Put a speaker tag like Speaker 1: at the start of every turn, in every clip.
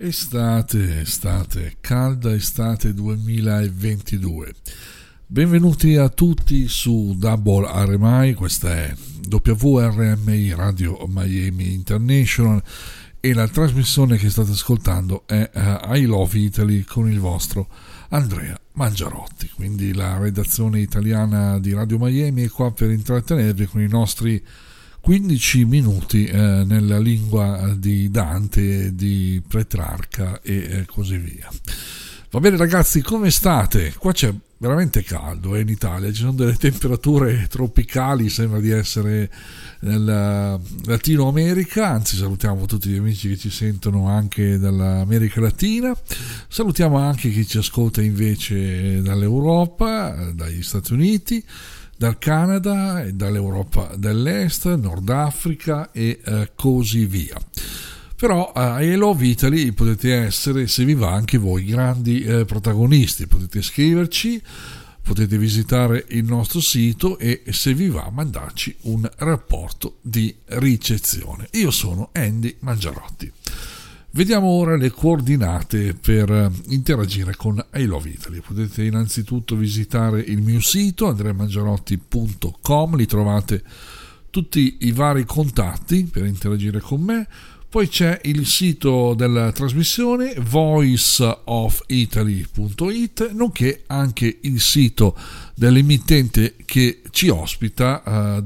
Speaker 1: Estate, calda estate 2022. Benvenuti a tutti su Double RMI, questa è WRMI Radio Miami International e la trasmissione che state ascoltando è I Love Italy con il vostro Andrea Mangiarotti. Quindi la redazione italiana di Radio Miami è qua per intrattenervi con i nostri 15 minuti nella lingua di Dante, di Petrarca e così via. Va bene ragazzi, come state? Qua c'è veramente caldo in Italia, ci sono delle temperature tropicali, sembra di essere nel Latino America, anzi salutiamo tutti gli amici che ci sentono anche dall'America Latina, salutiamo anche chi ci ascolta invece dall'Europa, dagli Stati Uniti, dal Canada e dall'Europa dell'Est, Nord Africa e così via. Però a I Love Italy potete essere, se vi va, anche voi grandi protagonisti, potete scriverci, potete visitare il nostro sito e se vi va mandarci un rapporto di ricezione. Io sono Andy Mangiarotti. Vediamo ora le coordinate per interagire con I Love Italy. Potete innanzitutto visitare il mio sito andreamangiarotti.com, lì trovate tutti i vari contatti per interagire con me. Poi c'è il sito della trasmissione voiceofitaly.it, nonché anche il sito dell'emittente che ci ospita,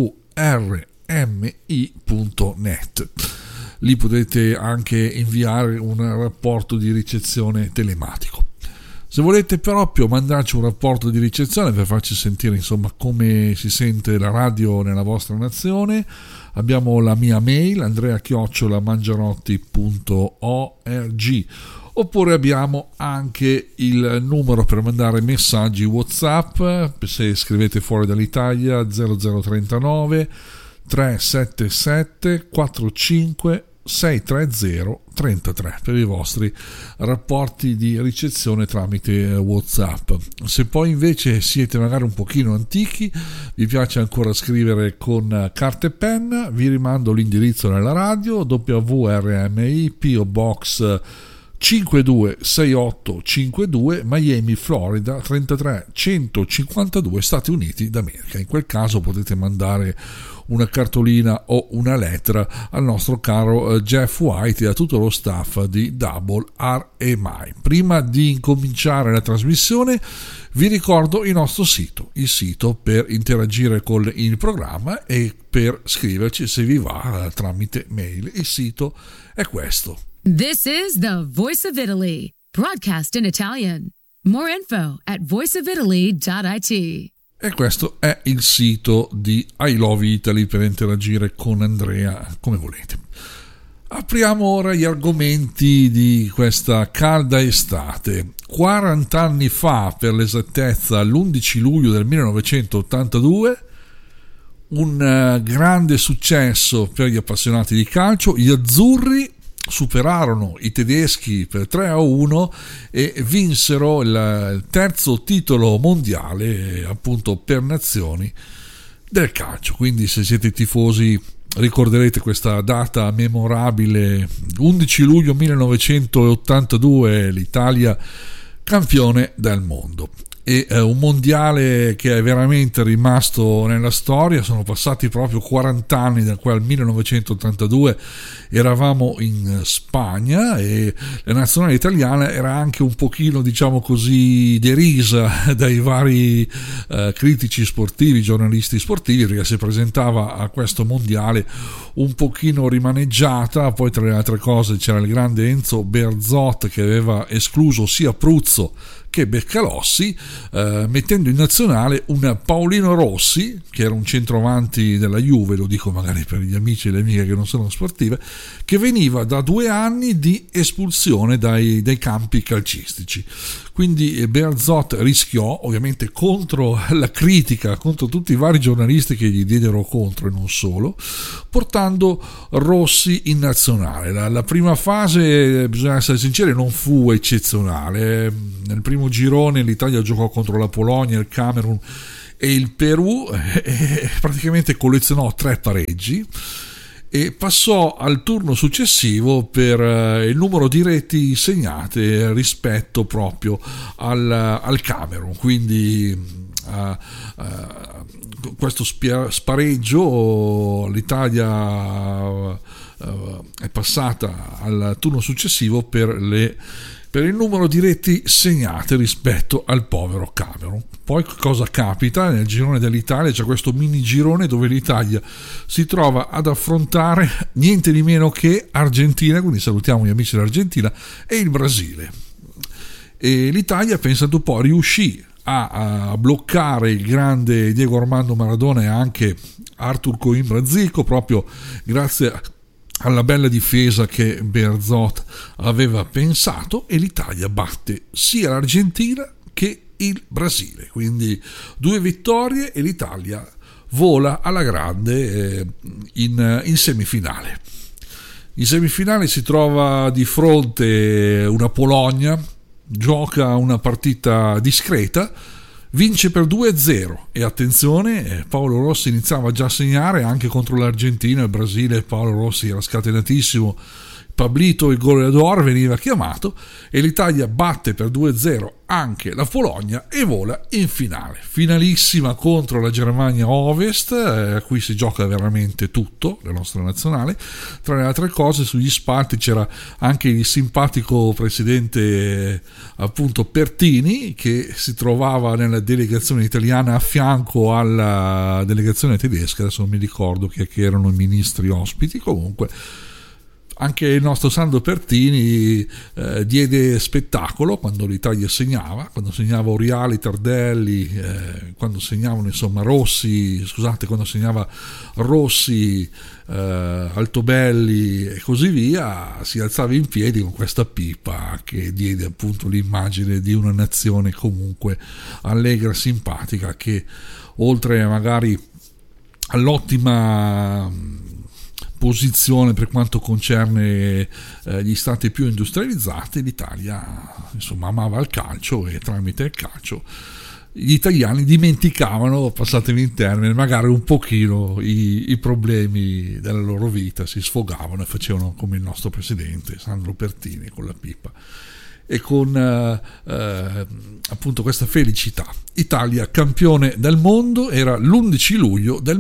Speaker 1: wrmi.net. Lì potete anche inviare un rapporto di ricezione telematico. Se volete proprio mandarci un rapporto di ricezione per farci sentire insomma come si sente la radio nella vostra nazione, abbiamo la mia mail andrea@mangiarotti.org, oppure abbiamo anche il numero per mandare messaggi WhatsApp se scrivete fuori dall'Italia 0039 377 45 630 33 per i vostri rapporti di ricezione tramite WhatsApp. Se poi invece siete magari un pochino antichi, vi piace ancora scrivere con carta e penna, vi rimando l'indirizzo nella radio: WRMI PO Box 526852 Miami, Florida 33152, Stati Uniti d'America. In quel caso potete mandare una cartolina o una lettera al nostro caro Jeff White e a tutto lo staff di Double RMI. Prima di incominciare la trasmissione vi ricordo il nostro sito, il sito per interagire con il programma e per scriverci se vi va tramite mail. Il sito è questo.
Speaker 2: This is the Voice of Italy, broadcast in Italian. More info at voiceofitaly.it.
Speaker 1: E questo è il sito di I Love Italy per interagire con Andrea come volete. Apriamo ora gli argomenti di questa calda estate. 40 anni fa, per l'esattezza l'11 luglio del 1982, un grande successo per gli appassionati di calcio. Gli azzurri superarono i tedeschi per 3-1 e vinsero il terzo titolo mondiale appunto per nazioni del calcio. Quindi se siete tifosi ricorderete questa data memorabile, 11 luglio 1982, l'Italia campione del mondo. E un mondiale che è veramente rimasto nella storia. Sono passati proprio 40 anni da quel 1982, eravamo in Spagna e la nazionale italiana era anche un pochino, diciamo così, derisa dai vari critici sportivi, giornalisti sportivi, perché si presentava a questo mondiale un pochino rimaneggiata. Poi tra le altre cose c'era il grande Enzo Bearzot che aveva escluso sia Pruzzo che Beccalossi, mettendo in nazionale un Paolino Rossi, che era un centroavanti della Juve, lo dico magari per gli amici e le amiche che non sono sportive, che veniva da 2 anni di espulsione dai campi calcistici. Quindi Bearzot rischiò, ovviamente contro la critica, contro tutti i vari giornalisti che gli diedero contro e non solo, portando Rossi in nazionale. La prima fase, bisogna essere sinceri, non fu eccezionale. Nel primo girone l'Italia giocò contro la Polonia, il Camerun e il Perù e praticamente collezionò 3 pareggi. e passò al turno successivo per il numero di reti segnate rispetto proprio al Camerun. Quindi questo spareggio, l'Italia è passata al turno successivo per il numero di reti segnate rispetto al povero Camerun. Poi cosa capita? Nel girone dell'Italia c'è questo mini girone dove l'Italia si trova ad affrontare niente di meno che Argentina, quindi salutiamo gli amici dell'Argentina, e il Brasile. E l'Italia, pensate un po', riuscì a bloccare il grande Diego Armando Maradona e anche Arthur Coimbra Zico, proprio grazie alla bella difesa che Bearzot aveva pensato, e l'Italia batte sia l'Argentina che il Brasile. Quindi 2 vittorie e l'Italia vola alla grande in semifinale. In semifinale si trova di fronte una Polonia, gioca una partita discreta, vince per 2-0 e attenzione, Paolo Rossi iniziava già a segnare anche contro l'Argentina. Il Brasile, Paolo Rossi era scatenatissimo, Pablito, il goleador, veniva chiamato, e l'Italia batte per 2-0 anche la Polonia e vola in finale. Finalissima contro la Germania Ovest, a cui si gioca veramente tutto, la nostra nazionale. Tra le altre cose, sugli spalti c'era anche il simpatico presidente appunto Pertini, che si trovava nella delegazione italiana a fianco alla delegazione tedesca. Adesso non mi ricordo che erano i ministri ospiti. Comunque anche il nostro Sandro Pertini diede spettacolo quando l'Italia segnava, quando segnava Oriali, Tardelli, quando segnavano insomma quando segnava Rossi, Altobelli e così via, si alzava in piedi con questa pipa che diede appunto l'immagine di una nazione comunque allegra, simpatica, che oltre magari all'ottima posizione per quanto concerne gli stati più industrializzati, l'Italia insomma amava il calcio, e tramite il calcio gli italiani dimenticavano, passatemi in termine, magari un pochino i problemi della loro vita, si sfogavano e facevano come il nostro presidente Sandro Pertini con la pipa. E con appunto questa felicità, Italia campione del mondo, era l'11 luglio del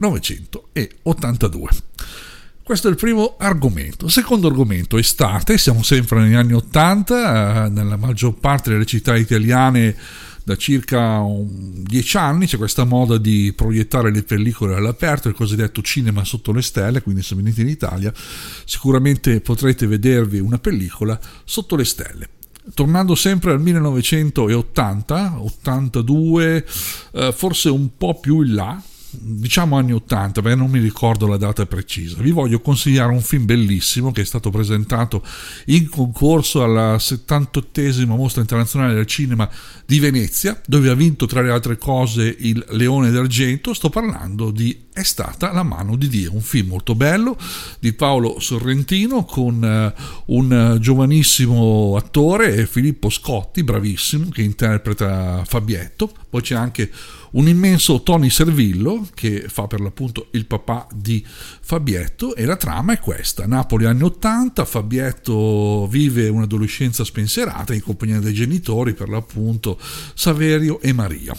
Speaker 1: 1982. Questo è il primo argomento. Secondo argomento, estate, siamo sempre negli anni 80, nella maggior parte delle città italiane da circa 10 anni c'è questa moda di proiettare le pellicole all'aperto, il cosiddetto cinema sotto le stelle. Quindi se venite in Italia sicuramente potrete vedervi una pellicola sotto le stelle. Tornando sempre al 1980, 82, forse un po' più in là, diciamo anni 80, perché non mi ricordo la data precisa, vi voglio consigliare un film bellissimo che è stato presentato in concorso alla 78esima Mostra Internazionale del Cinema di Venezia, dove ha vinto tra le altre cose il Leone d'Argento. Sto parlando di È stata la mano di Dio, un film molto bello di Paolo Sorrentino con un giovanissimo attore, Filippo Scotti, bravissimo, che interpreta Fabietto. Poi c'è anche un immenso Tony Servillo che fa per l'appunto il papà di Fabietto, e la trama è questa: Napoli anni 80, Fabietto vive un'adolescenza spensierata in compagnia dei genitori, per l'appunto Saverio e Maria.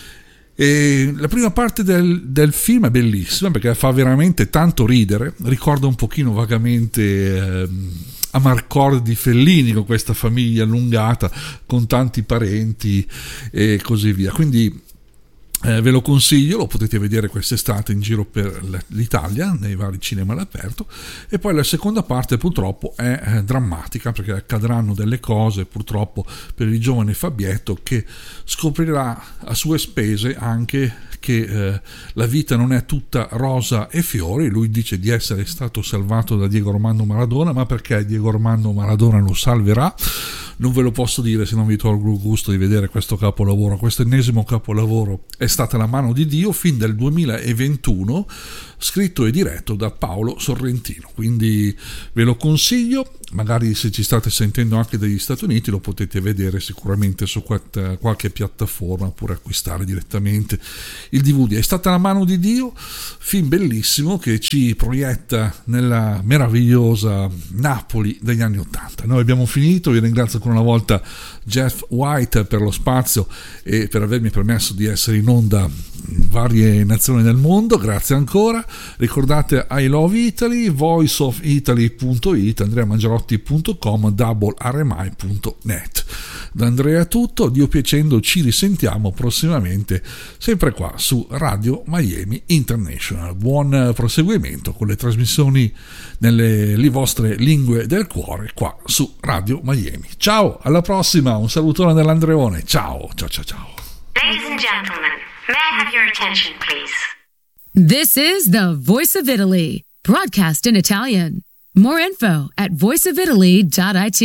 Speaker 1: E la prima parte del film è bellissima perché fa veramente tanto ridere, ricorda un pochino vagamente Amarcord di Fellini, con questa famiglia allungata con tanti parenti e così via. Quindi ve lo consiglio, lo potete vedere quest'estate in giro per l'Italia nei vari cinema all'aperto. E poi la seconda parte purtroppo è drammatica, perché accadranno delle cose purtroppo per il giovane Fabietto, che scoprirà a sue spese anche che la vita non è tutta rosa e fiori. Lui dice di essere stato salvato da Diego Armando Maradona, ma perché Diego Armando Maradona lo salverà non ve lo posso dire se non vi tolgo il gusto di vedere questo capolavoro. Questo ennesimo capolavoro è stata La mano di Dio, film del 2021, scritto e diretto da Paolo Sorrentino, quindi ve lo consiglio. Magari se ci state sentendo anche dagli Stati Uniti lo potete vedere sicuramente su qualche piattaforma, oppure acquistare direttamente il DVD. È stata La mano di Dio, film bellissimo che ci proietta nella meravigliosa Napoli degli anni '80. Noi abbiamo finito, vi ringrazio ancora una volta Jeff White per lo spazio e per avermi permesso di essere in onda in varie nazioni del mondo, grazie ancora. Ricordate I Love Italy, voiceofitaly.it, andreamangiarotti.com, doublermi.net. Da Andrea è tutto, Dio piacendo ci risentiamo prossimamente sempre qua su Radio Miami International. Buon proseguimento con le trasmissioni nelle vostre lingue del cuore qua su Radio Miami. Ciao, alla prossima, un salutone dall'Andreone, ciao ciao ciao ciao.
Speaker 3: Ladies and gentlemen, may I have your attention, please?
Speaker 2: This is the Voice of Italy, broadcast in Italian. More info at voiceofitaly.it.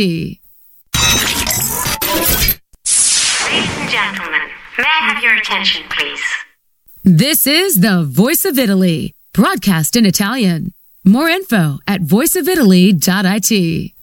Speaker 3: Ladies and gentlemen, may I have your attention, please?
Speaker 2: This is the Voice of Italy, broadcast in Italian. More info at voiceofitaly.it.